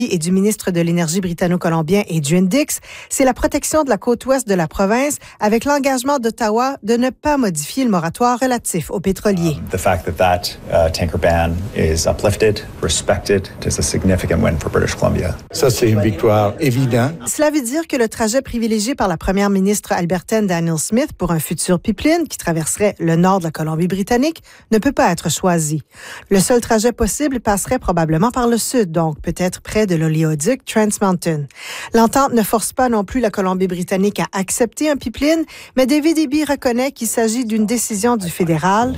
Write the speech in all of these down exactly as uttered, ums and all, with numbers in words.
et du ministre de l'Énergie britanno-colombien Adrian Dix, c'est la protection de la côte ouest de la province avec l'engagement d'Ottawa de ne pas modifier le moratoire relatif aux pétroliers. Um, the fact that that uh, tanker ban is uplifted, respected, is a significant win for British Columbia. Ça, c'est une victoire évidente. Cela veut dire que le trajet privilégié par la première ministre albertaine Danielle Smith pour un futur pipeline qui traverserait le nord de la Colombie-Britannique ne peut pas être choisi. Le seul trajet possible passerait probablement par le sud, donc peut-être près de de l'oléoduc Trans Mountain. L'entente ne force pas non plus la Colombie-Britannique à accepter un pipeline, mais David Eby reconnaît qu'il s'agit d'une décision du fédéral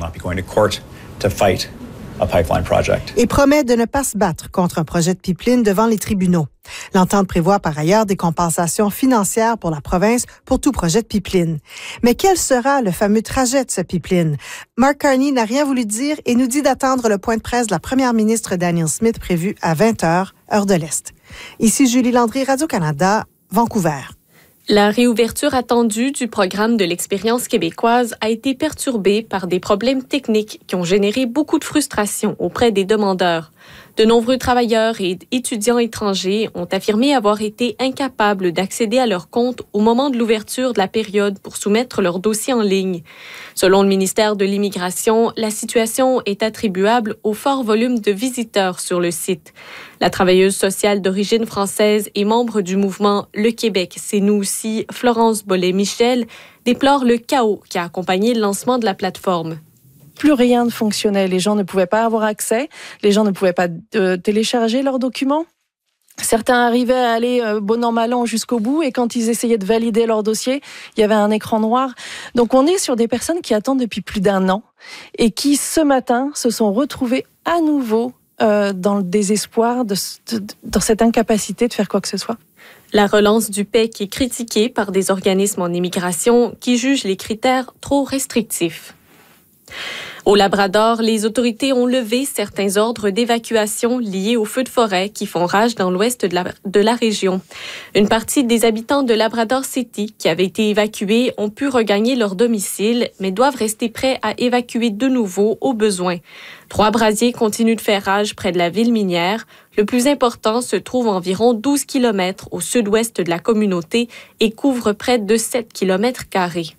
et promet de ne pas se battre contre un projet de pipeline devant les tribunaux. L'entente prévoit par ailleurs des compensations financières pour la province pour tout projet de pipeline. Mais quel sera le fameux trajet de ce pipeline? Mark Carney n'a rien voulu dire et nous dit d'attendre le point de presse de la première ministre Danielle Smith prévu à vingt heures, heure de l'Est. Ici Julie Landry, Radio-Canada, Vancouver. La réouverture attendue du programme de l'expérience québécoise a été perturbée par des problèmes techniques qui ont généré beaucoup de frustration auprès des demandeurs. De nombreux travailleurs et étudiants étrangers ont affirmé avoir été incapables d'accéder à leur compte au moment de l'ouverture de la période pour soumettre leur dossier en ligne. Selon le ministère de l'Immigration, la situation est attribuable au fort volume de visiteurs sur le site. La travailleuse sociale d'origine française et membre du mouvement Le Québec, c'est nous aussi, Florence Bollet-Michel, déplore le chaos qui a accompagné le lancement de la plateforme. Plus rien ne fonctionnait. Les gens ne pouvaient pas avoir accès. Les gens ne pouvaient pas euh, télécharger leurs documents. Certains arrivaient à aller euh, bon an mal an jusqu'au bout et quand ils essayaient de valider leur dossier, il y avait un écran noir. Donc on est sur des personnes qui attendent depuis plus d'un an et qui ce matin se sont retrouvées à nouveau euh, dans le désespoir, de, de, dans cette incapacité de faire quoi que ce soit. La relance du P E C est critiquée par des organismes en immigration qui jugent les critères trop restrictifs. Au Labrador, les autorités ont levé certains ordres d'évacuation liés aux feux de forêt qui font rage dans l'ouest de la, de la région. Une partie des habitants de Labrador City qui avaient été évacués ont pu regagner leur domicile, mais doivent rester prêts à évacuer de nouveau au besoin. Trois brasiers continuent de faire rage près de la ville minière. Le plus important se trouve à environ douze kilomètres au sud-ouest de la communauté et couvre près de sept kilomètres carrés.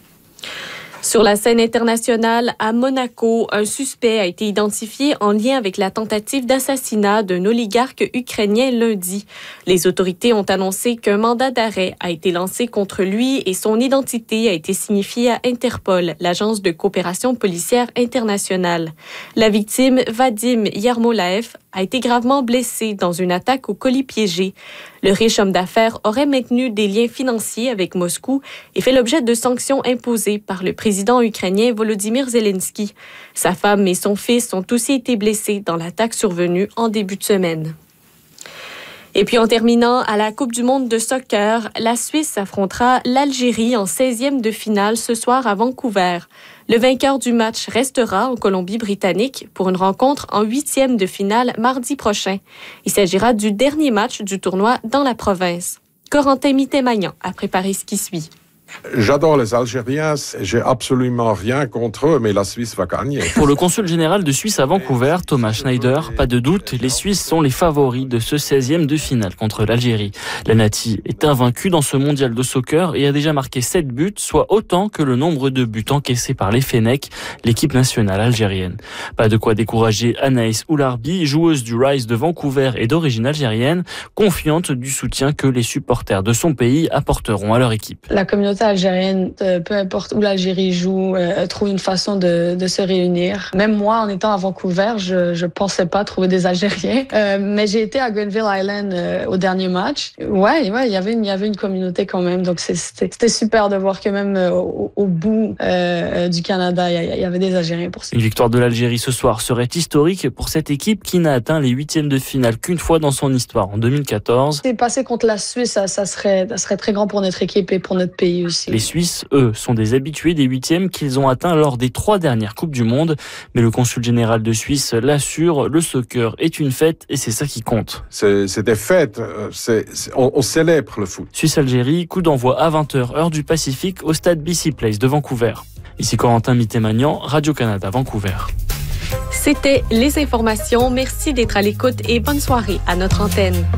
Sur la scène internationale, à Monaco, un suspect a été identifié en lien avec la tentative d'assassinat d'un oligarque ukrainien lundi. Les autorités ont annoncé qu'un mandat d'arrêt a été lancé contre lui et son identité a été signifiée à Interpol, l'agence de coopération policière internationale. La victime, Vadim Yermolaev, a été gravement blessé dans une attaque au colis piégé. Le riche homme d'affaires aurait maintenu des liens financiers avec Moscou et fait l'objet de sanctions imposées par le président ukrainien Volodymyr Zelensky. Sa femme et son fils ont aussi été blessés dans l'attaque survenue en début de semaine. Et puis en terminant, à la Coupe du monde de soccer, la Suisse affrontera l'Algérie en seizième de finale ce soir à Vancouver. Le vainqueur du match restera en Colombie-Britannique pour une rencontre en huitième de finale mardi prochain. Il s'agira du dernier match du tournoi dans la province. Corentin Mitté-Magnan a préparé ce qui suit. J'adore les Algériens, j'ai absolument rien contre eux, mais la Suisse va gagner. Pour le consul général de Suisse à Vancouver, Thomas Schneider, pas de doute, les Suisses sont les favoris de ce seizième de finale contre l'Algérie. La Nati est invaincue dans ce mondial de soccer et a déjà marqué sept buts, soit autant que le nombre de buts encaissés par les Fennecs, l'équipe nationale algérienne. Pas de quoi décourager Anaïs Oularbi, joueuse du Rise de Vancouver et d'origine algérienne, confiante du soutien que les supporters de son pays apporteront à leur équipe. La communauté algérienne, peu importe où l'Algérie joue, euh, trouve une façon de, de se réunir. Même moi, en étant à Vancouver, je je pensais pas trouver des Algériens, euh, mais j'ai été à Grenville Island euh, au dernier match. Ouais, ouais, il y avait une, il y avait une communauté quand même, donc c'était, c'était super de voir que même euh, au, au bout euh, du Canada, il y, y avait des Algériens pour ça. Une victoire de l'Algérie ce soir serait historique pour cette équipe qui n'a atteint les huitièmes de finale qu'une fois dans son histoire, en deux mille quatorze. C'est passé contre la Suisse, ça, ça serait, ça serait très grand pour notre équipe et pour notre pays aussi. Les Suisses, eux, sont des habitués des huitièmes qu'ils ont atteints lors des trois dernières Coupes du Monde. Mais le consul général de Suisse l'assure, le soccer est une fête et c'est ça qui compte. C'est, c'est des fêtes, c'est, c'est, on, on célèbre le foot. Suisse-Algérie, coup d'envoi à vingt heures, heure du Pacifique, au stade B C Place de Vancouver. Ici Corentin Mitté-Magnan, Radio-Canada, Vancouver. C'était les informations. Merci d'être à l'écoute et bonne soirée à notre antenne.